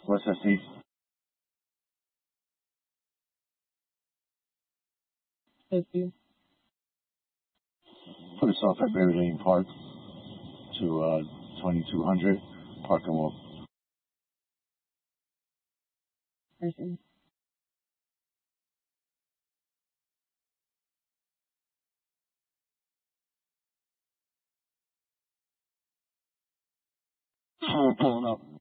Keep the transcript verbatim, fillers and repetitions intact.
What's that, Steve? fifty. Put us off at Berry Lane Park to uh, twenty-two hundred. Park and walk. Person. We're pulling up.